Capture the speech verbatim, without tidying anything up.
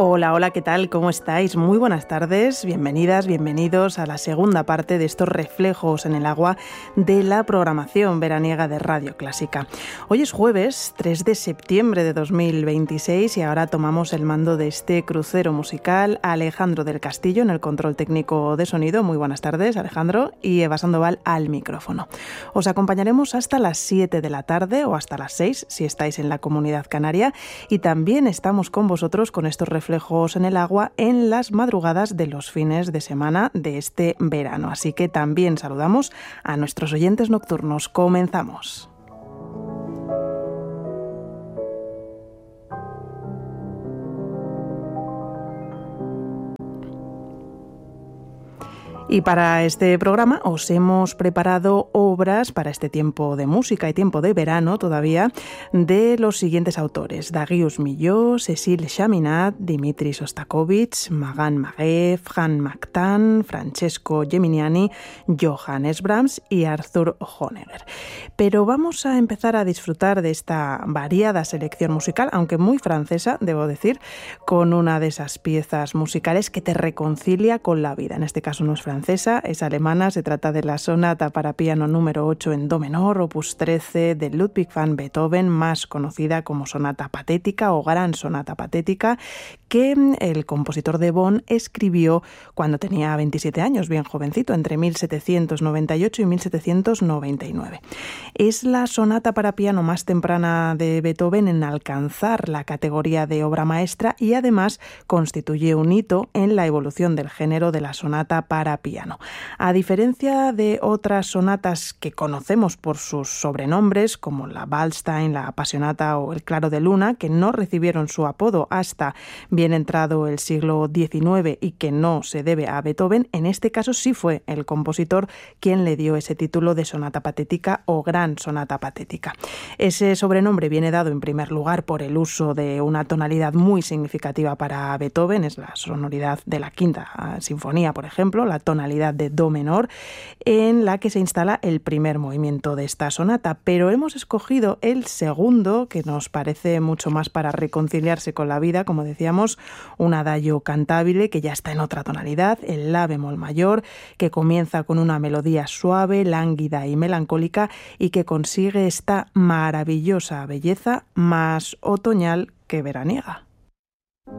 Hola, hola, ¿qué tal? ¿Cómo estáis? Muy buenas tardes, bienvenidas, bienvenidos a la segunda parte de estos reflejos en el agua de la programación veraniega de Radio Clásica. Hoy es jueves tres de septiembre de dos mil veintiséis y ahora tomamos el mando de este crucero musical Alejandro del Castillo en el control técnico de sonido. Muy buenas tardes, Alejandro, y Eva Sandoval al micrófono. Os acompañaremos hasta las siete de la tarde o hasta las seis si estáis en la Comunidad Canaria, y también estamos con vosotros con estos reflejos reflejos en el agua en las madrugadas de los fines de semana de este verano. Así que también saludamos a nuestros oyentes nocturnos. Comenzamos. Y para este programa os hemos preparado obras para este tiempo de música y tiempo de verano todavía de los siguientes autores: Darius Milhaud, Cécile Chaminade, Dimitri Shostakovich, Magan Magué, Franz Mactan, Francesco Geminiani, Johannes Brahms y Arthur Honegger. Pero vamos a empezar a disfrutar de esta variada selección musical, aunque muy francesa, debo decir, con una de esas piezas musicales que te reconcilia con la vida. En este caso no es francesa, es alemana. Se trata de la sonata para piano número ocho en do menor, opus trece de Ludwig van Beethoven, más conocida como sonata patética o gran sonata patética, que el compositor de Bonn escribió cuando tenía veintisiete años, bien jovencito, entre mil setecientos noventa y ocho y mil setecientos noventa y nueve. Es la sonata para piano más temprana de Beethoven en alcanzar la categoría de obra maestra y además constituye un hito en la evolución del género de la sonata para piano. A diferencia de otras sonatas que conocemos por sus sobrenombres, como la Waldstein, la Apasionata o el Claro de Luna, que no recibieron su apodo hasta bien entrado el siglo diecinueve y que no se debe a Beethoven, en este caso sí fue el compositor quien le dio ese título de sonata patética o gran sonata patética. Ese sobrenombre viene dado en primer lugar por el uso de una tonalidad muy significativa para Beethoven, es la sonoridad de la quinta sinfonía, por ejemplo, la tonalidad de do menor, en la que se instala el primer movimiento de esta sonata, pero hemos escogido el segundo, que nos parece mucho más para reconciliarse con la vida, como decíamos, un adagio cantabile que ya está en otra tonalidad, el la bemol mayor, que comienza con una melodía suave, lánguida y melancólica y que consigue esta maravillosa belleza más otoñal que veraniega.